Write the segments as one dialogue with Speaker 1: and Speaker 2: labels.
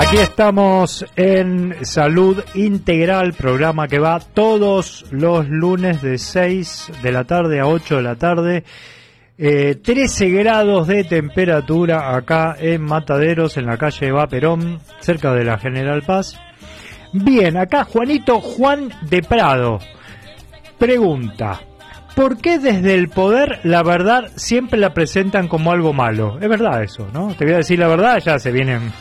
Speaker 1: Aquí estamos en Salud Integral, programa que va todos los lunes de 6 de la tarde a 8 de la tarde. 13 grados de temperatura acá en Mataderos, en la calle Eva Perón, cerca de la General Paz. Bien, acá Juan de Prado pregunta: ¿por qué desde el poder la verdad siempre la presentan como algo malo? Es verdad eso, ¿no? Te voy a decir la verdad, ya se vienen...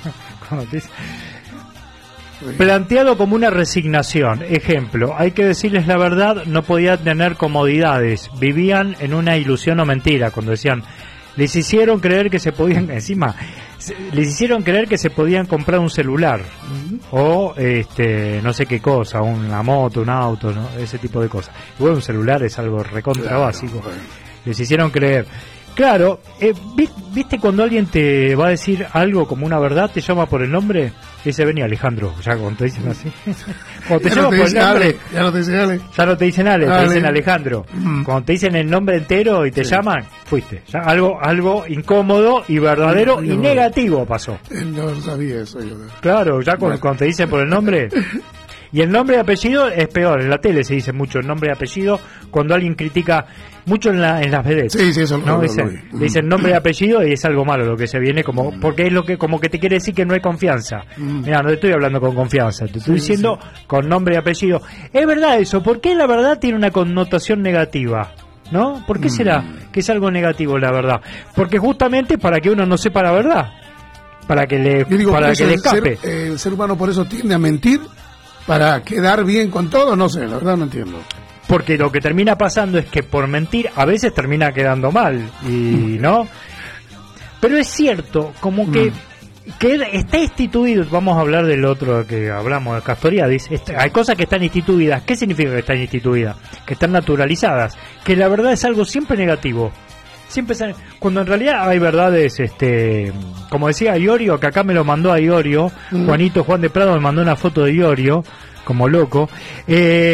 Speaker 1: Planteado como una resignación. Ejemplo, hay que decirles la verdad, no podían tener comodidades, vivían en una ilusión o mentira. Cuando decían, les hicieron creer que se podían, les hicieron creer que se podían comprar un celular o no sé qué cosa, una moto, un auto, ¿no? Ese tipo de cosas. Igual un celular es algo recontra básico. Les hicieron creer. Claro, ¿viste cuando alguien te va a decir algo como una verdad, te llama por el nombre? Dice, vení Alejandro, ya cuando te dicen así. Cuando te llaman por el nombre,
Speaker 2: ya no te dicen Ale.
Speaker 1: Ya no te dicen Ale, te dicen Alejandro. Cuando te dicen el nombre entero y te llaman, fuiste. Ya algo incómodo y verdadero y negativo pasó.
Speaker 2: No sabía eso yo.
Speaker 1: Claro, ya cuando te dicen por el nombre... Y el nombre y apellido es peor. En la tele se dice mucho el nombre y apellido cuando alguien critica mucho en las vedettes.
Speaker 2: Sí, eso
Speaker 1: ¿no? Dicen nombre y apellido y es algo malo lo que se viene porque es lo que como que te quiere decir que no hay confianza. Mira, no te estoy hablando con confianza, te estoy diciendo con nombre y apellido. Es verdad eso. ¿Por qué la verdad tiene una connotación negativa? ¿No? ¿Por qué será que es algo negativo la verdad? Porque justamente para que uno no sepa la verdad, para que le escape.
Speaker 2: El ser humano por eso tiende a mentir. Para quedar bien con todo, no sé, la verdad no entiendo.
Speaker 1: Porque lo que termina pasando es que por mentir a veces termina quedando mal, y ¿no? Pero es cierto, como que está instituido, vamos a hablar del otro que hablamos, de Castoriadis, hay cosas que están instituidas. ¿Qué significa que están instituidas? Que están naturalizadas, que la verdad es algo siempre negativo. Siempre cuando en realidad hay verdades, como decía Iorio, que acá me lo mandó a Iorio, Juan de Prado me mandó una foto de Iorio, como loco, que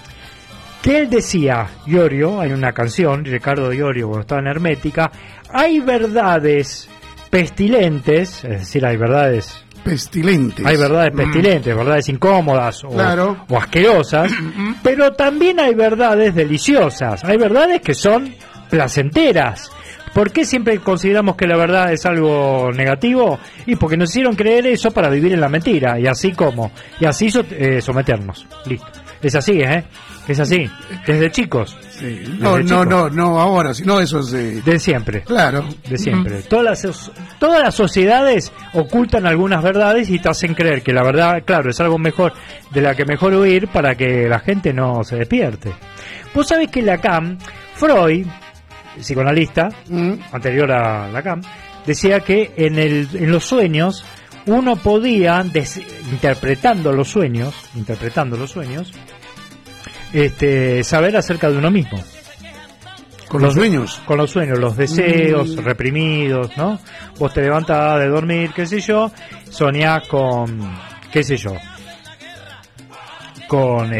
Speaker 1: él decía, Iorio, hay una canción, Ricardo Iorio, cuando estaba en Hermética, hay verdades pestilentes, es decir, hay verdades...
Speaker 2: pestilentes.
Speaker 1: Hay verdades pestilentes, verdades incómodas o asquerosas, pero también hay verdades deliciosas, hay verdades que son... placenteras. ¿Por qué siempre consideramos que la verdad es algo negativo? Y porque nos hicieron creer eso para vivir en la mentira, y así someternos. Listo. Es así, es así, desde chicos.
Speaker 2: Sí. No ahora, sino eso es
Speaker 1: de siempre.
Speaker 2: Claro.
Speaker 1: De siempre. Todas las sociedades ocultan algunas verdades y te hacen creer que la verdad, claro, es algo mejor, de la que mejor huir para que la gente no se despierte. Vos sabés que Lacan, Freud, psicoanalista, anterior a Lacan, decía que en los sueños uno podía, interpretando los sueños, saber acerca de uno mismo.
Speaker 2: ¿Con los sueños?
Speaker 1: Con los sueños, los deseos reprimidos, ¿no? Vos te levantás de dormir, qué sé yo, soñás con, qué sé yo, con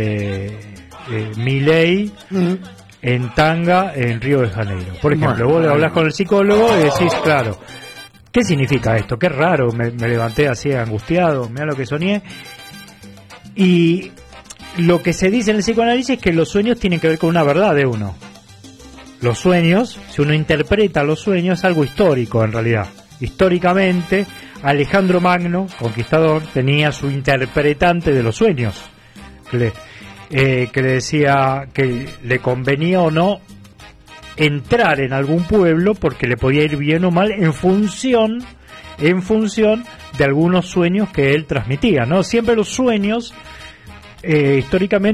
Speaker 1: Milei en tanga en Río de Janeiro. Por ejemplo, vos le hablás con el psicólogo y decís, claro, ¿qué significa esto? Qué raro, me levanté así angustiado, mirá lo que soñé. Y lo que se dice en el psicoanálisis es que los sueños tienen que ver con una verdad de uno. Los sueños, si uno interpreta los sueños, es algo histórico en realidad. Históricamente, Alejandro Magno, conquistador, tenía su interpretante de los sueños, que le decía que le convenía o no entrar en algún pueblo porque le podía ir bien o mal en función de algunos sueños que él transmitía, ¿no? Siempre los sueños históricamente